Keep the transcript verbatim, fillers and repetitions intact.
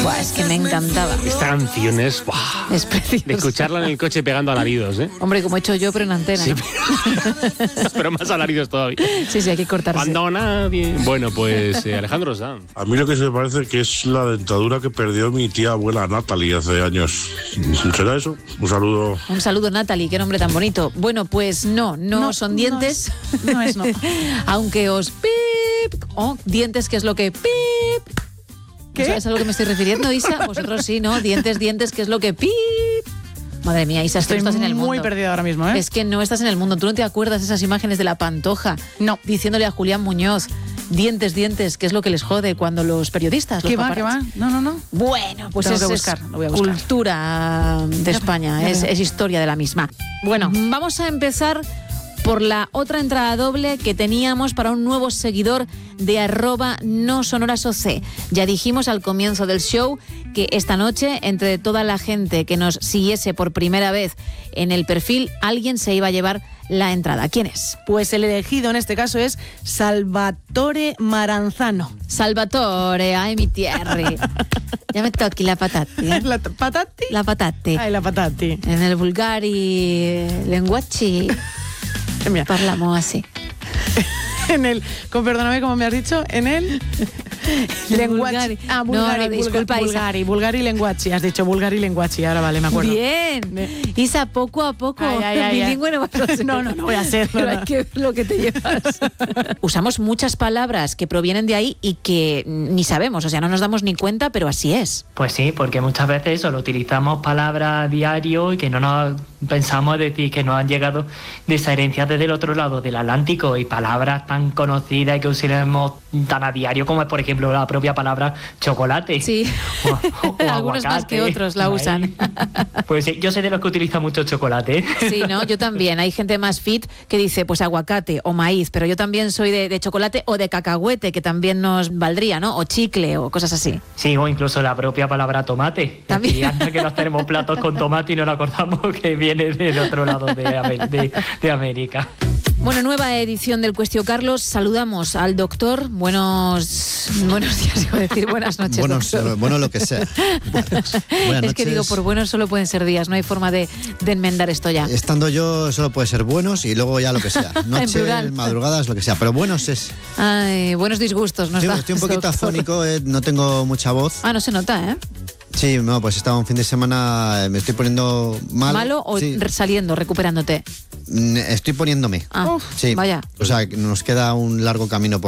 Buah, es que me encantaba. Esta canción es, ¡buah! Es preciosa. De escucharla en el coche pegando alaridos, ¿eh? Hombre, como he hecho yo, pero en antena. Sí, ¿no? pero, pero más alaridos todavía. Sí, sí, hay que cortarse. Cuando nadie... Bueno, pues eh, Alejandro Sanz. A mí lo que se me parece que es la dentadura que perdió mi tía abuela Natalie hace años. ¿Será eso? Un saludo. Un saludo, Natalie, qué nombre tan bonito. Bueno, pues no, no, No, son dientes. No es, no. Es no. Aunque os pip. Oh, dientes, que es lo que pip. ¿Qué? ¿Sabes a lo que me estoy refiriendo, Isa? Vosotros sí, ¿no? Dientes, dientes, que es lo que pip. Madre mía, Isa, Estoy tú no estás en el mundo. muy perdida ahora mismo, ¿eh? Es que no estás en el mundo. ¿Tú no te acuerdas de esas imágenes de la Pantoja? No. Diciéndole a Julián Muñoz, dientes, dientes, que es lo que les jode cuando los periodistas... Los ¿Qué va, paparazzi- qué va? No, no, no. Bueno, pues Tengo es, que es buscar, lo voy a buscar. cultura de Ya, España, ya es, veo. es historia de la misma. Bueno, vamos a empezar por la otra entrada doble que teníamos para un nuevo seguidor de arroba no sonoras O C. Ya dijimos al comienzo del show que esta noche, entre toda la gente que nos siguiese por primera vez en el perfil, alguien se iba a llevar la entrada. ¿Quién es? Pues el elegido en este caso es Salvatore Maranzano. Salvatore, ay mi tierra. Ya me toqui la patati. ¿eh? ¿La t- patati? La patati. Ay, la patati. En el vulgari lenguaci Mira, parlamo así. en el, con, perdóname, como me has dicho, en el lenguaci. Bulgari. Ah, No, bulgari, no, bulga- disculpa, Isa. bulgari, bulgari lenguaci. Has dicho bulgari lenguaci, ahora vale, me acuerdo. Bien. Isa, poco a poco, Ay, ay, ay, bilingüe no vas a ser. No, no, no voy a ser, Pero no, hay no. que ver lo que te llevas. Usamos muchas palabras que provienen de ahí y que ni sabemos, o sea, no nos damos ni cuenta, pero así es. Pues sí, porque muchas veces solo utilizamos palabras a diario y que no nos pensamos decir que nos han llegado de esa herencia desde el otro lado del Atlántico, y palabras tan conocidas y que usamos tan a diario como es, por ejemplo, la propia palabra chocolate. Sí. O, o Algunos más aguacate. que otros la usan. Pues sí, yo soy de los que utiliza mucho chocolate. Sí, ¿no? Yo también. Hay gente más fit que dice, pues aguacate o maíz, pero yo también soy de, de chocolate o de cacahuete, que también nos valdría, ¿no? O chicle o cosas así. Sí, o incluso la propia palabra tomate. También. Y anda que nos tenemos platos con tomate y no nos acordamos que viene del otro lado de, Amer- de, de América. Bueno, nueva edición del Cuestio Carlos. Saludamos al doctor. Buenos, buenos días, iba a decir buenas noches. Buenos, doctor. bueno, lo que sea. Buenas, buenas Es que digo, noches. por buenos solo pueden ser días, no hay forma de, de enmendar esto ya. Estando yo solo puede ser buenos y luego ya lo que sea. Noches, plural. madrugadas, lo que sea. Pero buenos es. Ay, buenos disgustos nos Estoy, da, estoy un poquito doctor. afónico, eh, no tengo mucha voz. Ah, no se nota, ¿eh? Sí, no, pues estaba un fin de semana, eh, me estoy poniendo malo. ¿Malo o Sí, re- saliendo, recuperándote? mm, estoy poniéndome. Ah, Sí. vaya. O sea, que nos queda un largo camino por